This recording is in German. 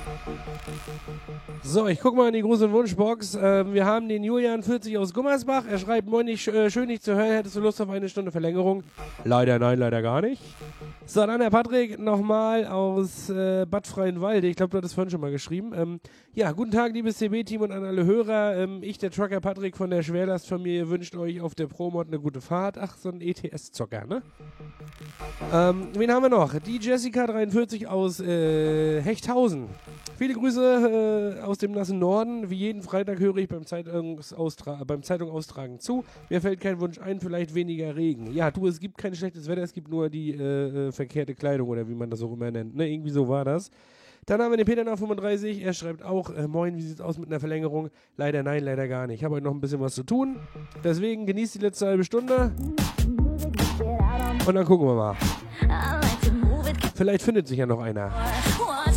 So, ich gucke mal in die große Wunschbox. Wir haben den Julian 40 aus Gummersbach. Er schreibt, moin, schön nicht zu hören. Hättest du Lust auf eine Stunde Verlängerung? Leider nein, leider gar nicht. So, dann der Patrick nochmal aus Bad Freienwalde. Ich glaube, du hattest vorhin schon mal geschrieben. Ja, guten Tag, liebes CB-Team und an alle Hörer. Ich, der Trucker Patrick von der Schwerlastfamilie, wünscht euch auf der Promod eine gute Fahrt. Ach, so ein ETS-Zocker, ne? Wen haben wir noch? Die Jessica 43 aus Hechthausen. Viele Grüße aus dem nassen Norden. Wie jeden Freitag höre ich beim Zeitung austragen zu. Mir fällt kein Wunsch ein, vielleicht weniger Regen. Ja, du, es gibt kein schlechtes Wetter, es gibt nur die verkehrte Kleidung oder wie man das auch immer nennt. Ne? Irgendwie so war das. Dann haben wir den Peter nach 35. Er schreibt auch, moin, wie sieht's aus mit einer Verlängerung? Leider nein, leider gar nicht. Ich habe heute noch ein bisschen was zu tun. Deswegen genießt die letzte halbe Stunde. Und dann gucken wir mal. Vielleicht findet sich ja noch einer.